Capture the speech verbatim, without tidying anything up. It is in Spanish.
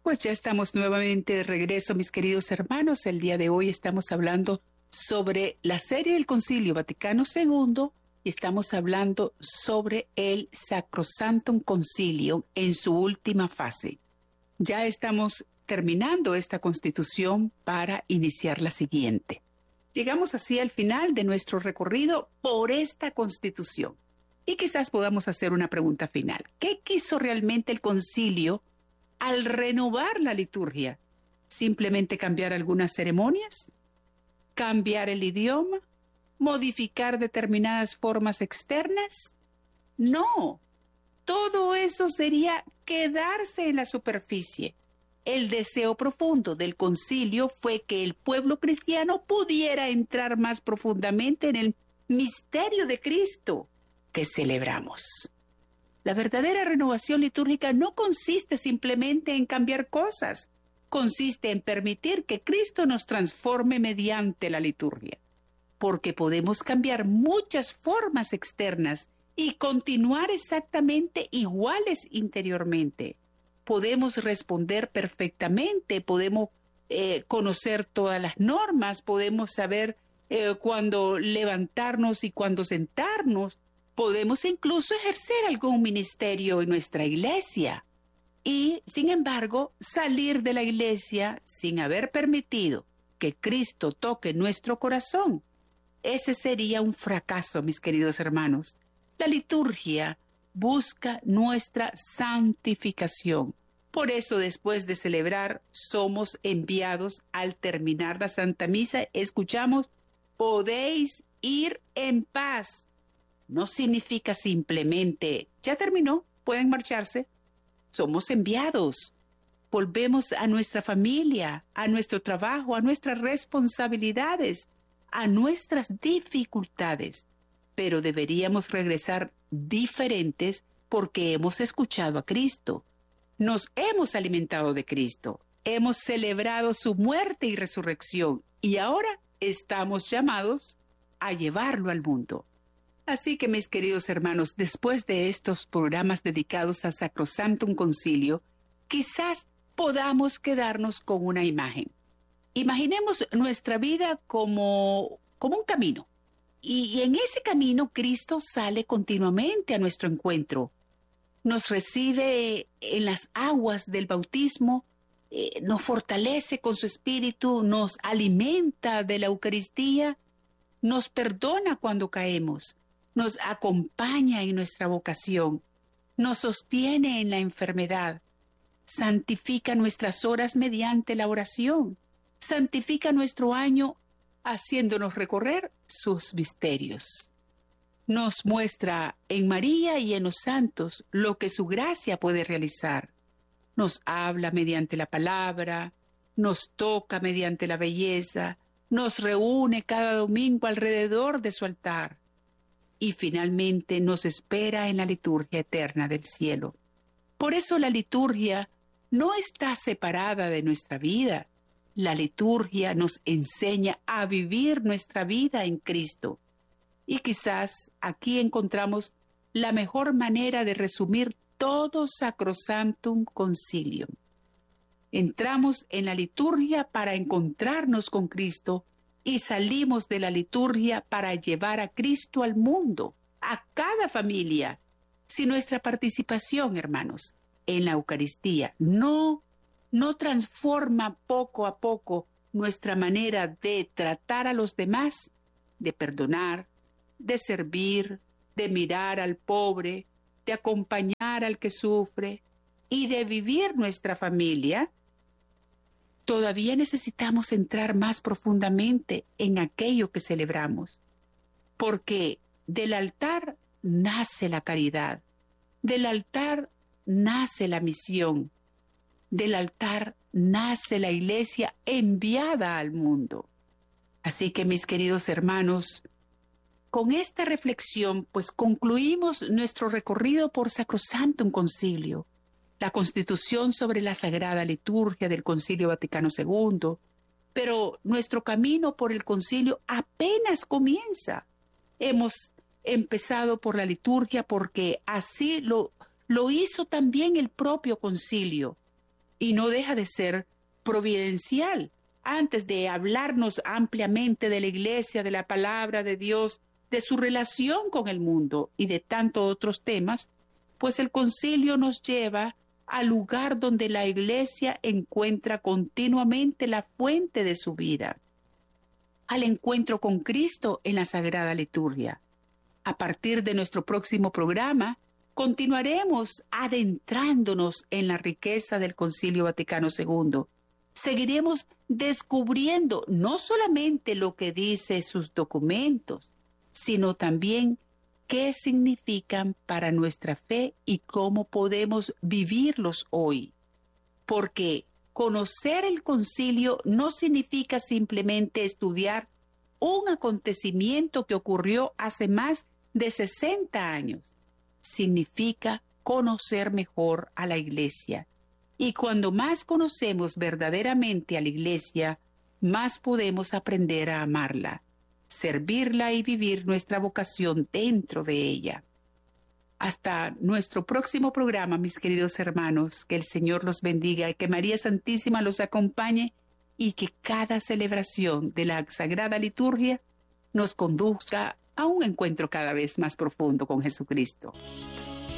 Pues ya estamos nuevamente de regreso, mis queridos hermanos. El día de hoy estamos hablando sobre la serie del Concilio Vaticano segundo y estamos hablando sobre el Sacrosanctum Concilium en su última fase. Ya estamos terminando esta constitución para iniciar la siguiente. Llegamos así al final de nuestro recorrido por esta constitución. Y quizás podamos hacer una pregunta final. ¿Qué quiso realmente el concilio al renovar la liturgia? ¿Simplemente cambiar algunas ceremonias? ¿Cambiar el idioma? ¿Modificar determinadas formas externas? No, todo eso sería quedarse en la superficie. El deseo profundo del concilio fue que el pueblo cristiano pudiera entrar más profundamente en el misterio de Cristo que celebramos. La verdadera renovación litúrgica no consiste simplemente en cambiar cosas, consiste en permitir que Cristo nos transforme mediante la liturgia, porque podemos cambiar muchas formas externas y continuar exactamente iguales interiormente. Podemos responder perfectamente, podemos eh, conocer todas las normas, podemos saber eh, cuándo levantarnos y cuándo sentarnos, podemos incluso ejercer algún ministerio en nuestra iglesia y, sin embargo, salir de la iglesia sin haber permitido que Cristo toque nuestro corazón. Ese sería un fracaso, mis queridos hermanos. La liturgia busca nuestra santificación. Por eso, después de celebrar, somos enviados al terminar la Santa Misa. Escuchamos, podéis ir en paz. No significa simplemente, ya terminó, pueden marcharse. Somos enviados. Volvemos a nuestra familia, a nuestro trabajo, a nuestras responsabilidades, a nuestras dificultades. Pero deberíamos regresar diferentes porque hemos escuchado a Cristo. Nos hemos alimentado de Cristo. Hemos celebrado su muerte y resurrección. Y ahora estamos llamados a llevarlo al mundo. Así que, mis queridos hermanos, después de estos programas dedicados a Sacrosanctum Concilio, quizás podamos quedarnos con una imagen. Imaginemos nuestra vida como, como un camino. Y, y en ese camino Cristo sale continuamente a nuestro encuentro. Nos recibe en las aguas del bautismo, eh, nos fortalece con su espíritu, nos alimenta de la Eucaristía, nos perdona cuando caemos, nos acompaña en nuestra vocación, nos sostiene en la enfermedad, santifica nuestras horas mediante la oración, santifica nuestro año haciéndonos recorrer sus misterios. Nos muestra en María y en los santos lo que su gracia puede realizar. Nos habla mediante la palabra, nos toca mediante la belleza, nos reúne cada domingo alrededor de su altar y finalmente nos espera en la liturgia eterna del cielo. Por eso la liturgia no está separada de nuestra vida. La liturgia nos enseña a vivir nuestra vida en Cristo. Y quizás aquí encontramos la mejor manera de resumir todo Sacrosanctum Concilium. Entramos en la liturgia para encontrarnos con Cristo y salimos de la liturgia para llevar a Cristo al mundo, a cada familia. Si nuestra participación, hermanos, en la Eucaristía no, no transforma poco a poco nuestra manera de tratar a los demás, de perdonar, de servir, de mirar al pobre, de acompañar al que sufre y de vivir nuestra familia, todavía necesitamos entrar más profundamente en aquello que celebramos, porque del altar nace la caridad, del altar nace la misión, del altar nace la iglesia enviada al mundo. Así que, mis queridos hermanos, con esta reflexión, pues concluimos nuestro recorrido por Sacrosanctum Concilio, la Constitución sobre la Sagrada Liturgia del Concilio Vaticano segundo, pero nuestro camino por el concilio apenas comienza. Hemos empezado por la liturgia porque así lo, lo hizo también el propio concilio. y no deja de ser providencial. Antes de hablarnos ampliamente de la iglesia, de la palabra de Dios, de su relación con el mundo y de tantos otros temas, pues el concilio nos lleva al lugar donde la iglesia encuentra continuamente la fuente de su vida, al encuentro con Cristo en la Sagrada Liturgia. A partir de nuestro próximo programa, continuaremos adentrándonos en la riqueza del Concilio Vaticano segundo. Seguiremos descubriendo no solamente lo que dice sus documentos, sino también qué significan para nuestra fe y cómo podemos vivirlos hoy. Porque conocer el concilio no significa simplemente estudiar un acontecimiento que ocurrió hace más de sesenta años. Significa conocer mejor a la Iglesia. Y cuando más conocemos verdaderamente a la Iglesia, más podemos aprender a amarla, servirla y vivir nuestra vocación dentro de ella. Hasta nuestro próximo programa, mis queridos hermanos, que el Señor los bendiga y que María Santísima los acompañe y que cada celebración de la Sagrada Liturgia nos conduzca a un encuentro cada vez más profundo con Jesucristo.